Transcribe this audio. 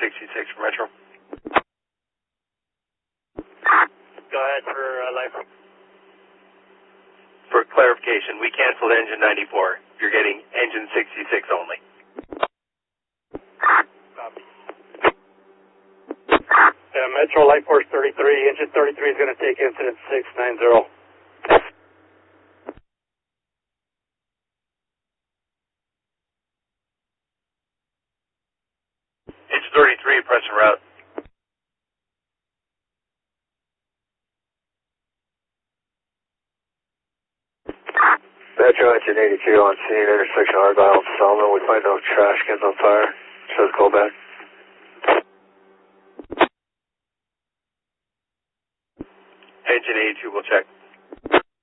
66 for Metro. Go ahead for life. For clarification, we canceled engine 94. You're getting engine 66 only. Copy. Metro Life Force 33, engine 33 is going to take incident 690. Engine 33, press en route. Metro engine 82 on scene, intersection Argyle and Selma. We find no trash cans on fire. Shows call back. Engine 82, we'll check.